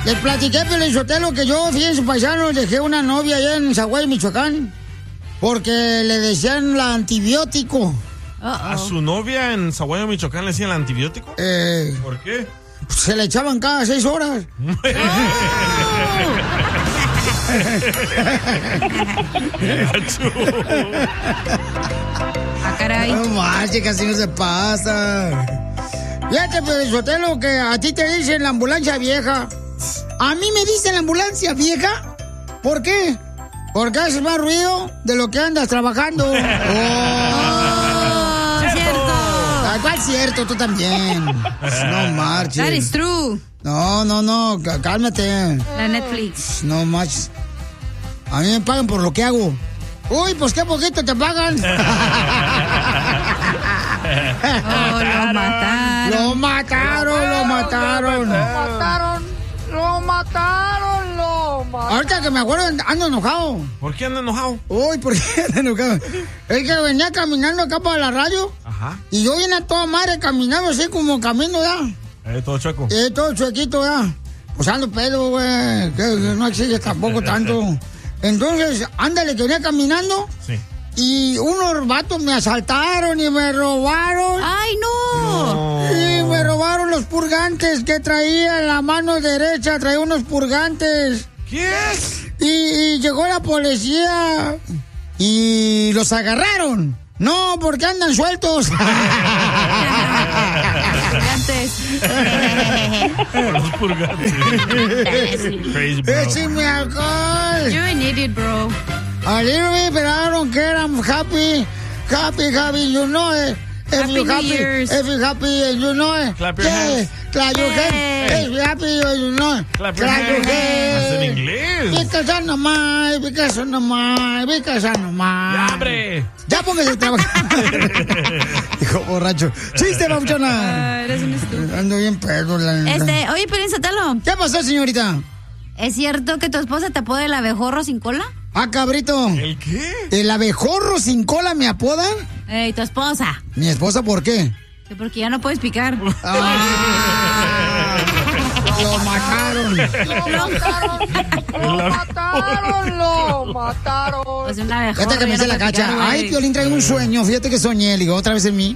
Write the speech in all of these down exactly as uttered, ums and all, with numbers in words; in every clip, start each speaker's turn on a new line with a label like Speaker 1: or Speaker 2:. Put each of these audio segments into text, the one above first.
Speaker 1: Les platiqué, Pelizotelo, que yo, fíjense, paisanos, dejé una novia allá en Zaguay, Michoacán, porque le decían la antibiótico.
Speaker 2: ¿A su novia en Zaguayo, Michoacán, le decían el antibiótico?
Speaker 1: Eh,
Speaker 2: ¿Por qué?
Speaker 1: Se le echaban cada seis horas.
Speaker 3: Ah, caray.
Speaker 1: No marche, casi no se pasa. Fíjate, Pelizotelo, que a ti te dicen la ambulancia vieja. A mí me dicen la ambulancia vieja. ¿Por qué? Porque haces más ruido de lo que andas trabajando. Oh,
Speaker 3: oh cierto.
Speaker 1: ¿Cuál cierto? Tú también. No marches.
Speaker 3: That is true.
Speaker 1: No, no, no, cálmate.
Speaker 3: La Netflix.
Speaker 1: No marches. A mí me pagan por lo que hago. Uy, pues qué poquito te pagan.
Speaker 3: Oh, lo mataron.
Speaker 1: Lo mataron, lo mataron.
Speaker 4: Lo mataron, lo mataron, lo mataron.
Speaker 1: Ahorita que me acuerdo, ando enojado.
Speaker 2: ¿Por qué anda enojado?
Speaker 1: Uy, ¿por qué ando enojado? Es que venía caminando acá para la radio.
Speaker 2: Ajá.
Speaker 1: Y yo vine a toda madre caminando así como camino ya.
Speaker 2: Eh, todo chueco.
Speaker 1: Eh, todo chuequito ya. Pues ando pedo, güey. Que no exige tampoco tanto. Entonces, ándale, que venía caminando.
Speaker 2: Sí.
Speaker 1: Y unos vatos me asaltaron y me robaron.
Speaker 3: ¡Ay, no!
Speaker 2: no.
Speaker 1: Y me robaron los purgantes que traía en la mano derecha. Traía unos purgantes.
Speaker 2: ¿Qué?
Speaker 1: Y, y llegó la policía. Y los agarraron. No, porque andan sueltos.
Speaker 3: Purgantes.
Speaker 2: Los purgantes. Crazy, bro.
Speaker 1: ¡Échame alcohol!
Speaker 3: You're an idiot, bro.
Speaker 1: A little bit, but I don't care. I'm happy. Happy, happy, you know it. If
Speaker 3: Happy
Speaker 1: you
Speaker 3: New
Speaker 1: happy,
Speaker 3: Years.
Speaker 1: if you happy, you know it.
Speaker 2: Clap your
Speaker 1: yeah.
Speaker 2: hands.
Speaker 1: Clap your
Speaker 3: Hey.
Speaker 1: hands. If you happy, you know it.
Speaker 2: Clap your
Speaker 1: Clap your
Speaker 2: hands.
Speaker 1: hands.
Speaker 2: ¿En inglés?
Speaker 1: Because I know my, because I know my, because I know my.
Speaker 2: ¡Ya, hombre!
Speaker 1: Ya póngase a trabajar. Hijo borracho. ¡Chiste, babuchona!
Speaker 3: Ah, eres un estúpido.
Speaker 1: Ando bien pedo, la neta.
Speaker 3: Este, oye, Pelín Sotelo,
Speaker 1: ¿Qué pasó, señorita?
Speaker 3: ¿es cierto que tu esposa te apoda el abejorro sin cola?
Speaker 1: Ah, cabrito.
Speaker 2: ¿El qué?
Speaker 1: ¿El abejorro sin cola me apodan?
Speaker 3: Ey, tu esposa.
Speaker 1: ¿Mi esposa por qué?
Speaker 3: Que porque ya no puedes picar.
Speaker 1: Ah, lo mataron.
Speaker 4: Lo mataron, lo mataron, lo mataron.
Speaker 3: Pues un abejorro.
Speaker 1: Fíjate que me
Speaker 3: ya
Speaker 1: dice
Speaker 3: no
Speaker 1: la
Speaker 3: puede
Speaker 1: cacha.
Speaker 3: picar, güey.
Speaker 1: Ay, Piolín, traigo un sueño. Fíjate que soñé. Le digo, otra vez en mí.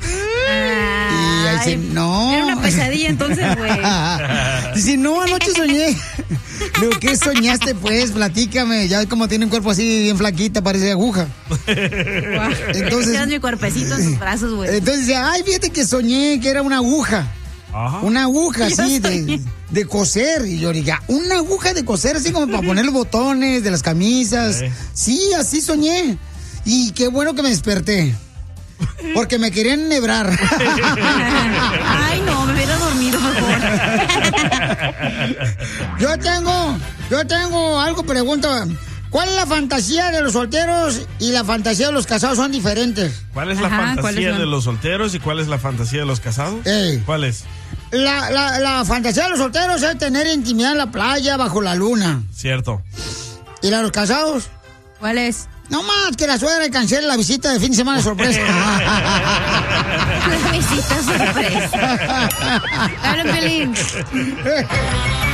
Speaker 1: Y ahí dice,
Speaker 3: Ay,
Speaker 1: no.
Speaker 3: Era una pesadilla entonces, güey.
Speaker 1: Dice, no, anoche soñé. Lo que soñaste, pues, platícame. Ya ves cómo tiene un cuerpo así bien flaquita, parece aguja.
Speaker 3: Guau.
Speaker 1: Entonces-
Speaker 3: Tienes mi cuerpecito en tus brazos, güey.
Speaker 1: Entonces dice, ay, fíjate que soñé que era una aguja.
Speaker 2: Ajá.
Speaker 1: Una aguja
Speaker 3: Yo
Speaker 1: así de,
Speaker 3: soñé.
Speaker 1: de coser. Y yo diga, una aguja de coser, así como para poner los botones de las camisas.
Speaker 2: Sí.
Speaker 1: Sí, así soñé. Y qué bueno que me desperté. Porque me querían enhebrar.
Speaker 3: Ay, no, me hubiera dormido mejor.
Speaker 1: Yo tengo, yo tengo algo, pregunta. ¿Cuál es la fantasía de los solteros y la fantasía de los casados son diferentes?
Speaker 2: ¿Cuál es la
Speaker 3: Ajá, ¿cuáles
Speaker 2: fantasía
Speaker 3: son?
Speaker 2: de los solteros y cuál es la fantasía de los casados?
Speaker 1: Ey.
Speaker 2: ¿Cuál es?
Speaker 1: La, la, la fantasía de los solteros es tener intimidad en la playa bajo la luna.
Speaker 2: Cierto.
Speaker 1: ¿Y la de los casados?
Speaker 3: ¿Cuál es?
Speaker 1: No más que la suegra cancele la visita de fin de semana sorpresa.
Speaker 3: La visita sorpresa. Habla, Pelín.